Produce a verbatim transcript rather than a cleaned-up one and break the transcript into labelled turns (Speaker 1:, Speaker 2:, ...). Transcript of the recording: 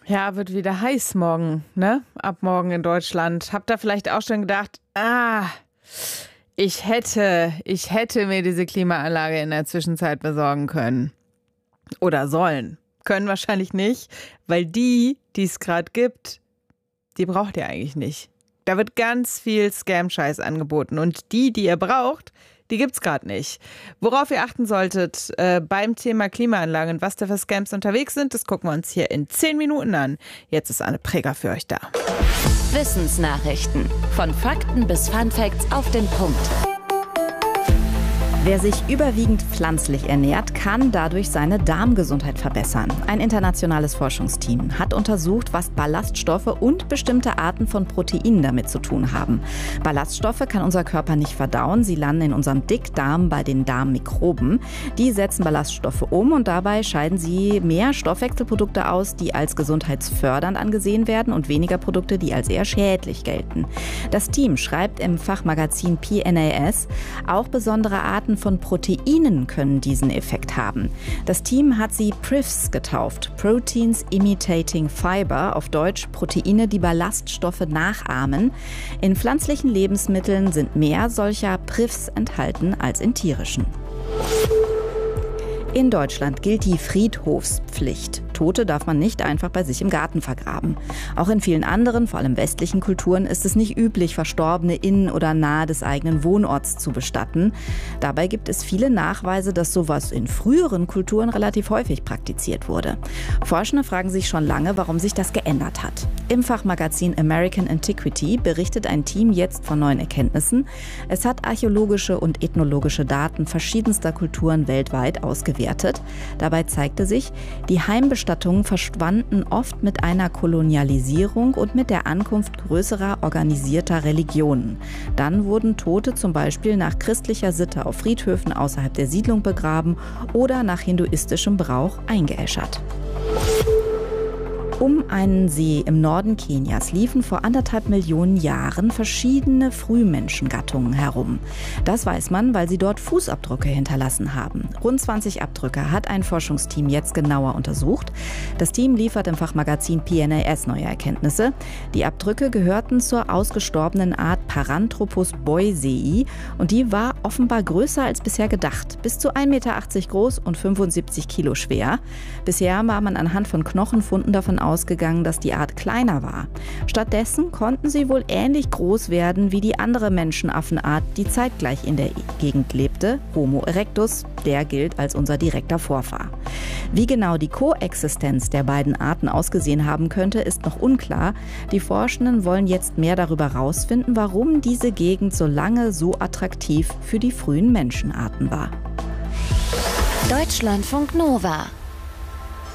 Speaker 1: Ja, wird wieder heiß morgen, ne? Ab morgen in Deutschland. Habt ihr vielleicht auch schon gedacht, ah, ich hätte, ich hätte mir diese Klimaanlage in der Zwischenzeit besorgen können. Oder sollen. Können wahrscheinlich nicht, weil die, die es gerade gibt, die braucht ihr eigentlich nicht. Da wird ganz viel Scam-Scheiß angeboten. Und die, die ihr braucht, die gibt's gerade nicht. Worauf ihr achten solltet äh, beim Thema Klimaanlagen und was da für Scams unterwegs sind, das gucken wir uns hier in zehn Minuten an. Jetzt ist Anne Preger für euch da.
Speaker 2: Wissensnachrichten. Von Fakten bis Funfacts auf den Punkt.
Speaker 3: Wer sich überwiegend pflanzlich ernährt, kann dadurch seine Darmgesundheit verbessern. Ein internationales Forschungsteam hat untersucht, was Ballaststoffe und bestimmte Arten von Proteinen damit zu tun haben. Ballaststoffe kann unser Körper nicht verdauen. Sie landen in unserem Dickdarm bei den Darmmikroben. Die setzen Ballaststoffe um und dabei scheiden sie mehr Stoffwechselprodukte aus, die als gesundheitsfördernd angesehen werden und weniger Produkte, die als eher schädlich gelten. Das Team schreibt im Fachmagazin P N A S, auch besondere Arten von Proteinen können diesen Effekt haben. Das Team hat sie P R I Fs getauft, Proteins Imitating Fiber, auf Deutsch Proteine, die Ballaststoffe nachahmen. In pflanzlichen Lebensmitteln sind mehr solcher P R I Fs enthalten als in tierischen. In Deutschland gilt die Friedhofspflicht. Tote darf man nicht einfach bei sich im Garten vergraben. Auch in vielen anderen, vor allem westlichen Kulturen, ist es nicht üblich, Verstorbene in oder nahe des eigenen Wohnorts zu bestatten. Dabei gibt es viele Nachweise, dass sowas in früheren Kulturen relativ häufig praktiziert wurde. Forschende fragen sich schon lange, warum sich das geändert hat. Im Fachmagazin American Antiquity berichtet ein Team jetzt von neuen Erkenntnissen. Es hat archäologische und ethnologische Daten verschiedenster Kulturen weltweit ausgewertet. Dabei zeigte sich, die Heimbestattungen verschwanden oft mit einer Kolonialisierung und mit der Ankunft größerer organisierter Religionen. Dann wurden Tote zum Beispiel nach christlicher Sitte auf Friedhöfen außerhalb der Siedlung begraben oder nach hinduistischem Brauch eingeäschert. Um einen See im Norden Kenias liefen vor anderthalb Millionen Jahren verschiedene Frühmenschengattungen herum. Das weiß man, weil sie dort Fußabdrücke hinterlassen haben. Rund zwanzig Abdrücke hat ein Forschungsteam jetzt genauer untersucht. Das Team liefert im Fachmagazin P N A S neue Erkenntnisse. Die Abdrücke gehörten zur ausgestorbenen Art Paranthropus boisei und die war offenbar größer als bisher gedacht. Bis zu ein Meter achtzig groß und fünfundsiebzig Kilo schwer. Bisher war man anhand von Knochenfunden davon ausgegangen, dass die Art kleiner war. Stattdessen konnten sie wohl ähnlich groß werden wie die andere Menschenaffenart, die zeitgleich in der Gegend lebte, Homo erectus. Der gilt als unser direkter Vorfahr. Wie genau die Koexistenz der beiden Arten ausgesehen haben könnte, ist noch unklar. Die Forschenden wollen jetzt mehr darüber herausfinden, warum diese Gegend so lange so attraktiv für die frühen Menschenarten war.
Speaker 2: Deutschlandfunk Nova